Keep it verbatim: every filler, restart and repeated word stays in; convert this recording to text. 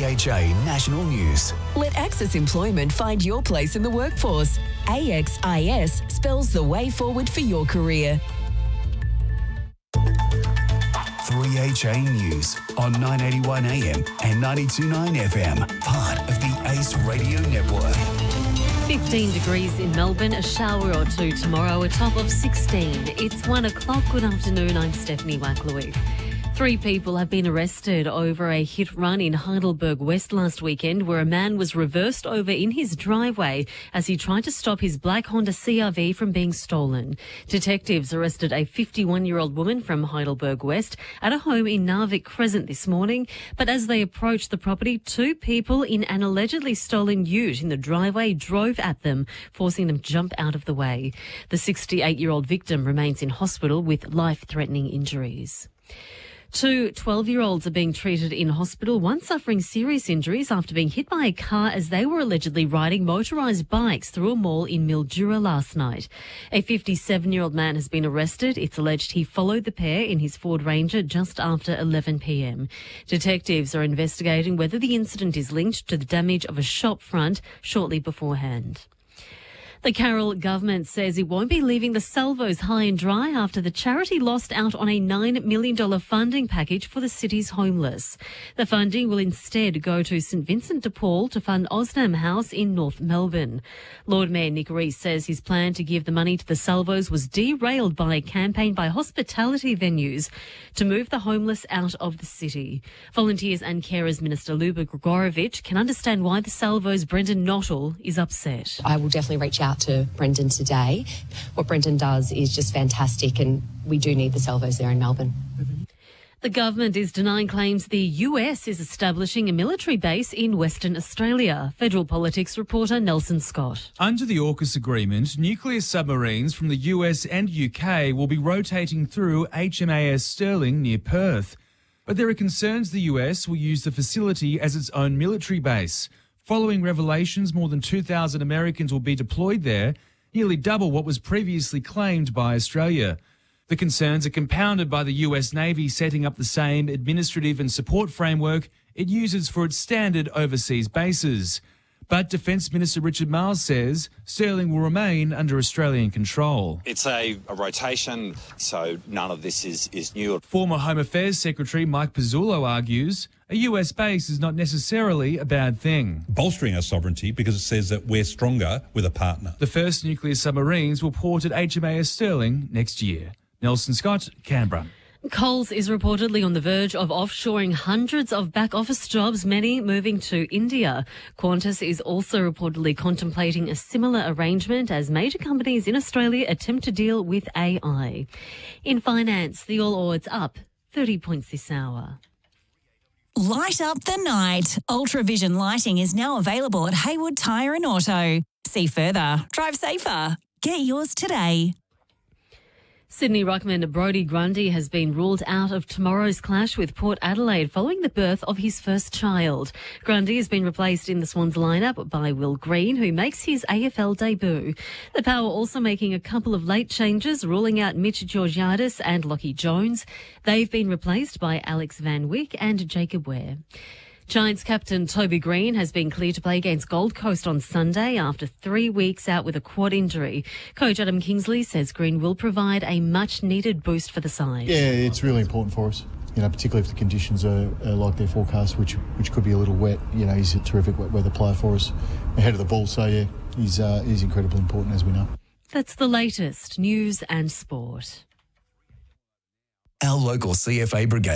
H A National News. Let Access Employment find your place in the workforce. A X I S spells the way forward for your career. three H A News on nine eighty-one A M and ninety-two point nine F M, part of the Ace Radio Network. fifteen degrees in Melbourne, a shower or two tomorrow, a top of sixteen. It's one o'clock. Good afternoon, I'm Stephanie Wacklewick. Three people have been arrested over a hit-run in Heidelberg West last weekend, where a man was reversed over in his driveway as he tried to stop his black Honda C R V from being stolen. Detectives arrested a fifty-one-year-old woman from Heidelberg West at a home in Narvik Crescent this morning, but as they approached the property, two people in an allegedly stolen ute in the driveway drove at them, forcing them to jump out of the way. The sixty-eight-year-old victim remains in hospital with life-threatening injuries. Two twelve-year-olds are being treated in hospital, one suffering serious injuries after being hit by a car as they were allegedly riding motorised bikes through a mall in Mildura last night. A fifty-seven-year-old man has been arrested. It's alleged he followed the pair in his Ford Ranger just after eleven p m. Detectives are investigating whether the incident is linked to the damage of a shop front shortly beforehand. The Carroll government says it won't be leaving the Salvos high and dry after the charity lost out on a nine million dollars funding package for the city's homeless. The funding will instead go to St Vincent de Paul to fund Osnam House in North Melbourne. Lord Mayor Nick Rees says his plan to give the money to the Salvos was derailed by a campaign by hospitality venues to move the homeless out of the city. Volunteers and Carers Minister Luba Gregorovic can understand why the Salvos' Brendan Nottle is upset. I will definitely reach out to Brendan today. What Brendan does is just fantastic, and we do need the Salvos there in Melbourne. The government is denying claims the U S is establishing a military base in Western Australia. Federal Politics reporter Nelson Scott. Under the AUKUS agreement, nuclear submarines from the U S and U K will be rotating through H M A S Sterling near Perth. But there are concerns the U S will use the facility as its own military base. Following revelations, more than two thousand Americans will be deployed there, nearly double what was previously claimed by Australia. The concerns are compounded by the U S Navy setting up the same administrative and support framework it uses for its standard overseas bases. But Defence Minister Richard Marles says Sterling will remain under Australian control. It's a, a rotation, so none of this is, is new. Former Home Affairs Secretary Mike Pizzullo argues a U S base is not necessarily a bad thing. Bolstering our sovereignty because it says that we're stronger with a partner. The first nuclear submarines will port at H M A S Sterling next year. Nelson Scott, Canberra. Coles is reportedly on the verge of offshoring hundreds of back-office jobs, many moving to India. Qantas is also reportedly contemplating a similar arrangement as major companies in Australia attempt to deal with A I. In finance, the All Ords up thirty points this hour. Light up the night. Ultravision lighting is now available at Haywood Tyre and Auto. See further. Drive safer. Get yours today. Sydney ruckman Brodie Grundy has been ruled out of tomorrow's clash with Port Adelaide following the birth of his first child. Grundy has been replaced in the Swans lineup by Will Green, who makes his A F L debut. The Power also making a couple of late changes, ruling out Mitch Georgiadis and Lockie Jones. They've been replaced by Alex Van Wyk and Jacob Ware. Giants captain Toby Green has been cleared to play against Gold Coast on Sunday after three weeks out with a quad injury. Coach Adam Kingsley says Green will provide a much-needed boost for the side. Yeah, it's really important for us, you know, particularly if the conditions are, are like their forecast, which which could be a little wet. You know, he's a terrific wet weather player for us ahead of the ball, so yeah, he's, uh, he's incredibly important, as we know. That's the latest news and sport. Our local C F A brigade